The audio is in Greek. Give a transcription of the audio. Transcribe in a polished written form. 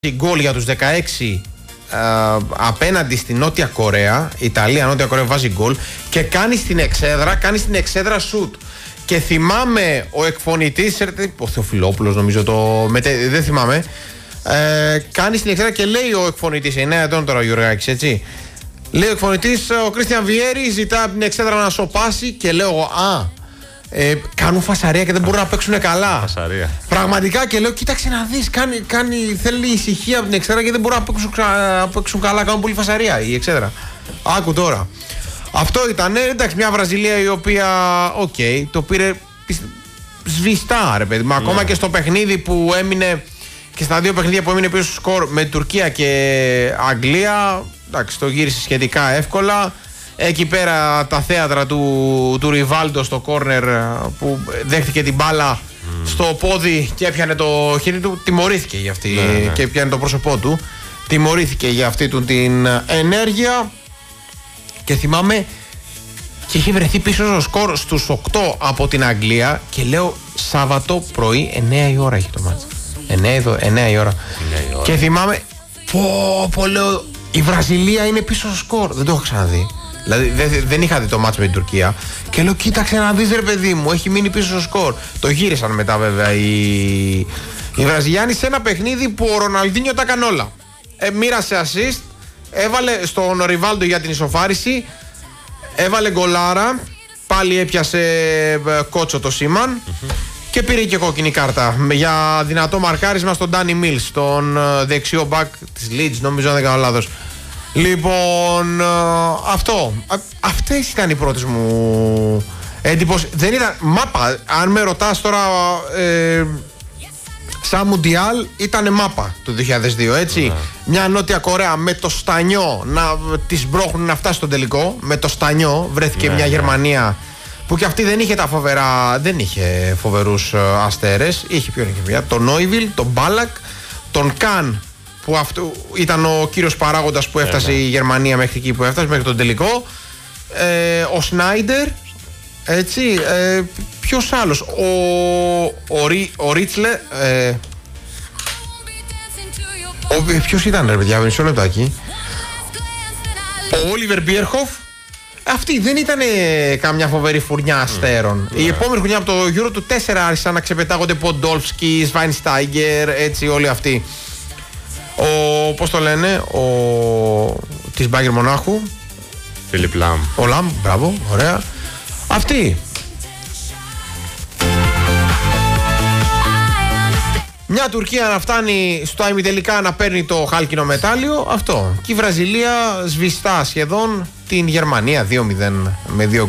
γκολ για τους 16 απέναντι στη Νότια Κορέα. Ιταλία, Νότια Κορέα βάζει γκολ και κάνει στην εξέδρα σουτ. Και θυμάμαι ο εκφωνητής, ο Θεοφιλόπουλος νομίζω, δεν θυμάμαι, κάνει στην εξέδρα και λέει ο εκφωνητής, 9 ετών τώρα ο Γιωργάκης, έτσι. Λέει ο εκφωνητής, ο Κρίστιαν Βιέρη ζητά από την εξέδρα να σοπάσει και λέω εγώ, κάνουν φασαρία και δεν μπορούν να παίξουν καλά. Φασαρία. Πραγματικά, και λέω, κοίταξε να δεις, θέλει ησυχία από την εξέδρα και δεν μπορούν να παίξουν καλά, κάνουν πολύ φασαρία η εξέδρα. Άκου τώρα. Αυτό ήταν, εντάξει, μια Βραζιλία η οποία, το πήρε σβηστά, ρε παιδί μου. Ακόμα και στο παιχνίδι που έμεινε, και στα δύο παιχνίδια που έμεινε πίσω στο σκορ με Τουρκία και Αγγλία, εντάξει, το γύρισε σχετικά εύκολα. Εκεί πέρα τα θέατρα του Ριβάλντο στο κόρνερ που δέχτηκε την μπάλα στο πόδι και έπιανε το χέρι του, τιμωρήθηκε για αυτή, και έπιανε το πρόσωπό του. Τιμωρήθηκε για αυτή του την ενέργεια. Και θυμάμαι, και είχε βρεθεί πίσω στο σκορ στους 8 από την Αγγλία και λέω Σάββατο πρωί 9 η ώρα έχει το μάτς. 9 η ώρα. Και θυμάμαι, λέω, η Βραζιλία είναι πίσω στο σκορ. Δεν το έχω ξαναδεί. Δηλαδή δεν είχα δει το μάτς με την Τουρκία. Και λέω, κοίταξε να δεις, ρε παιδί μου, έχει μείνει πίσω στο σκορ. Το γύρισαν μετά βέβαια οι Βραζιλιάνοι σε ένα παιχνίδι που ο Ροναλντίνιο τα έκανε όλα. Μοίρασε assist, έβαλε στον Ριβάλντο για την ισοφάριση, έβαλε γκολάρα, πάλι έπιασε κότσο το Σίμαν και πήρε και κόκκινη κάρτα για δυνατό μαρκάρισμα στον Ντάνι Μίλς, τον δεξιό μπακ της Leeds, νομίζω, αν δεν κάνω λάθος. Λοιπόν, αυτές ήταν οι πρώτες μου εντυπώσεις. Δεν ήταν μάπα. Αν με ρωτάς τώρα, σαν Μουντιάλ ήταν μάπα το 2002, έτσι. Μια Νότια Κορέα με το στανιό να τις μπρώχνουν να φτάσει στον τελικό. Με το στανιό βρέθηκε μια Γερμανία που και αυτή δεν είχε δεν είχε φοβερούς αστέρες. Είχε τον Νόιβιλ, τον Μπάλακ, τον Καν, που αυτό ήταν ο κύριος παράγοντας που έφτασε η Γερμανία μέχρι εκεί που έφτασε, μέχρι τον τελικό. Ο Σνάιντερ, έτσι. Ποιος άλλος? Ο Ρίτσλε. Ποιος ήταν, ρε παιδιά, μισό λεπτάκι. Ο Όλιβερ Μπιέρχοφ. Αυτοί δεν ήταν καμιά φοβερή φουρνιά αστέρων. Η επόμενη χρονιά από το Euro του 4 άρχισαν να ξεπετάγονται Ποντόλφσκι, Σβάινστάιγκερ, έτσι, όλοι αυτοί. Πώς το λένε, της Μπάγερ Μονάχου, Φίλιπ Λαμ. Ο Λαμ, μπράβο, ωραία. Αυτοί. Μια Τουρκία να φτάνει στο ημιτελικά να παίρνει το χάλκινο μετάλλιο, αυτό. Και η Βραζιλία σβηστά σχεδόν την Γερμανία 2-0 με 2 γκολ.